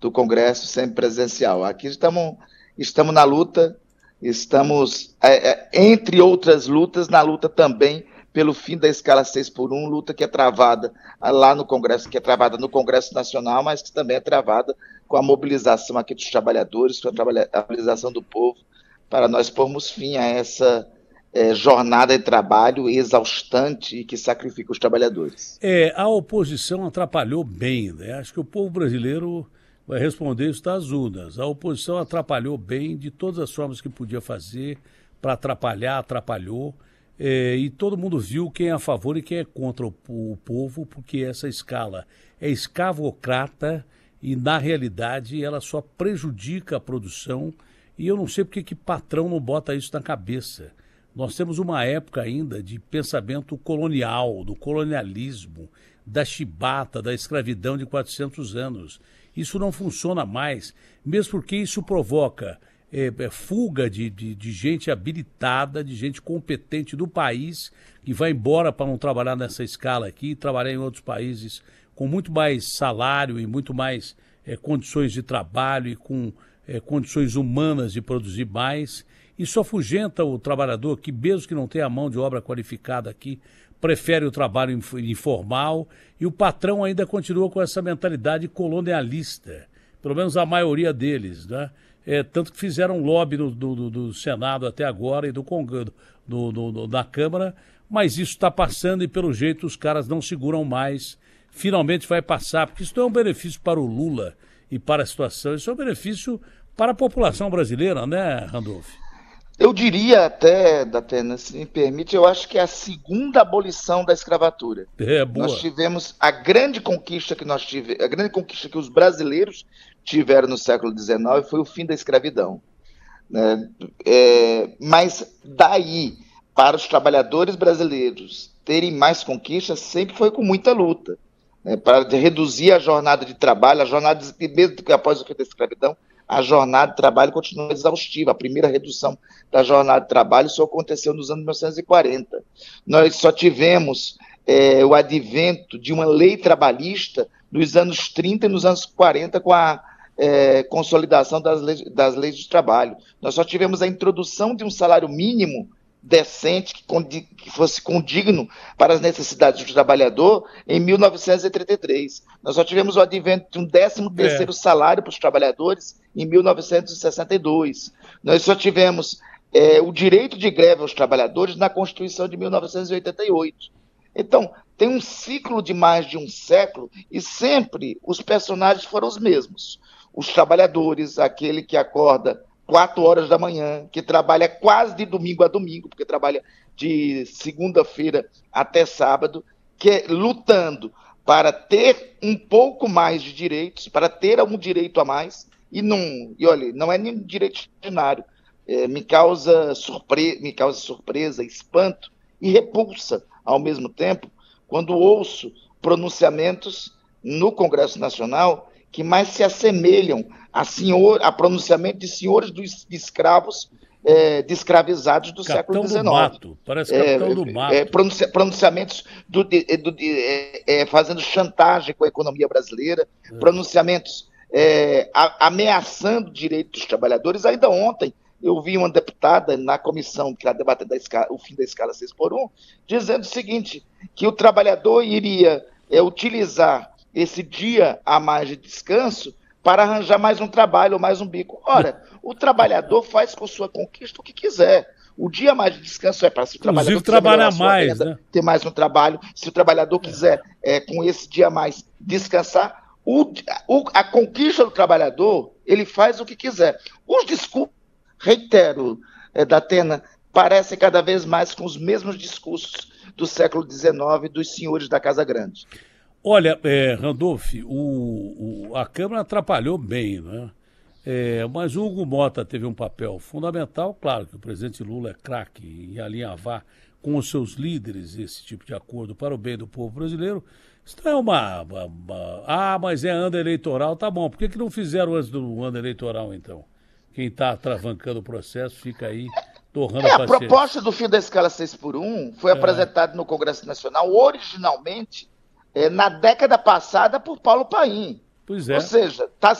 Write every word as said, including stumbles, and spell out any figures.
do Congresso semipresencial. Aqui estamos, estamos na luta, estamos, é, é, entre outras lutas, na luta também pelo fim da escala seis por um, luta que é travada lá no Congresso, que é travada no Congresso Nacional, mas que também é travada com a mobilização aqui dos trabalhadores, com a mobilização do povo, para nós pormos fim a essa é, jornada de trabalho exaustante e que sacrifica os trabalhadores. É, a oposição atrapalhou bem, né? Acho que o povo brasileiro vai responder isso das urnas. A oposição atrapalhou bem de todas as formas que podia fazer para atrapalhar, atrapalhou. É, e todo mundo viu quem é a favor e quem é contra o, o povo, porque essa escala é escravocrata e, na realidade, ela só prejudica a produção. E eu não sei porque que patrão não bota isso na cabeça. Nós temos uma época ainda de pensamento colonial, do colonialismo, da chibata, da escravidão de quatrocentos anos. Isso não funciona mais, mesmo porque isso provoca é, é, fuga de, de, de gente habilitada, de gente competente do país, que vai embora para não trabalhar nessa escala aqui, trabalhar em outros países com muito mais salário e muito mais é, condições de trabalho e com é, condições humanas de produzir mais. Isso afugenta o trabalhador que, mesmo que não tenha mão de obra qualificada aqui, prefere o trabalho informal, e o patrão ainda continua com essa mentalidade colonialista, pelo menos a maioria deles, né? É, tanto que fizeram lobby do, do, do Senado até agora e do Congresso, do, do, do, da Câmara, mas isso está passando e, pelo jeito, os caras não seguram mais. Finalmente vai passar, porque isso não é um benefício para o Lula e para a situação, isso é um benefício para a população brasileira, né, Randolph? Eu diria até, Datena, se me permite, eu acho que é a segunda abolição da escravatura. É, boa. Nós tivemos a grande conquista que nós tivemos, a grande conquista que os brasileiros tiveram no século dezenove foi o fim da escravidão. Né? É, mas daí, para os trabalhadores brasileiros terem mais conquistas, sempre foi com muita luta. Né? Para reduzir a jornada de trabalho, a jornada, mesmo que após o fim da escravidão, a jornada de trabalho continua exaustiva. A primeira redução da jornada de trabalho só aconteceu nos anos mil novecentos e quarenta. Nós só tivemos é, o advento de uma lei trabalhista nos anos trinta e nos anos quarenta com a é, consolidação das leis, das leis de trabalho. Nós só tivemos a introdução de um salário mínimo decente, que, que fosse condigno para as necessidades do trabalhador, em mil novecentos e trinta e três. Nós só tivemos o advento de um décimo terceiro é. salário para os trabalhadores em mil novecentos e sessenta e dois. Nós só tivemos é, o direito de greve aos trabalhadores na Constituição de mil novecentos e oitenta e oito. Então, tem um ciclo de mais de um século e sempre os personagens foram os mesmos. Os trabalhadores, aquele que acorda quatro horas da manhã, que trabalha quase de domingo a domingo, porque trabalha de segunda-feira até sábado, que é lutando para ter um pouco mais de direitos, para ter algum direito a mais, e não, e olha, não é nenhum direito extraordinário. É, me causa surpre, me causa surpresa, espanto e repulsa ao mesmo tempo, quando ouço pronunciamentos no Congresso Nacional que mais se assemelham a, senhor, a pronunciamento de senhores dos de escravos é, de escravizados do Capitão século dezenove. Do mato. Parece Capitão é, do Mato. É, pronuncia, pronunciamentos do, de, do, de, é, é, fazendo chantagem com a economia brasileira, é. pronunciamentos é, a, ameaçando o direito dos trabalhadores. Ainda ontem eu vi uma deputada na comissão que está debatendo o fim da escala seis por um, dizendo o seguinte, que o trabalhador iria é, utilizar esse dia a mais de descanso para arranjar mais um trabalho ou mais um bico. Ora, o trabalhador faz com sua conquista o que quiser. O dia a mais de descanso é para se o trabalhador Inclusive trabalhar mais, renda, né? ter mais um trabalho. Se o trabalhador quiser, é, com esse dia a mais, descansar, o, o, a conquista do trabalhador, ele faz o que quiser. Os discursos, reitero, é, Datena, parecem cada vez mais com os mesmos discursos do século dezenove dos senhores da Casa Grande. Olha, é, Randolph, o, o, a Câmara atrapalhou bem, né? É, mas o Hugo Mota teve um papel fundamental. Claro que o presidente Lula é craque em alinhavar com os seus líderes esse tipo de acordo para o bem do povo brasileiro. Isso não é uma, uma, uma... Ah, mas é ano eleitoral, tá bom. Por que, que não fizeram antes do ano eleitoral, então? Quem está atravancando o processo fica aí torrando é, a paciência. A proposta do fim da escala seis por um foi é. apresentada no Congresso Nacional originalmente É, na década passada por Paulo Paim. Pois é. Ou seja, está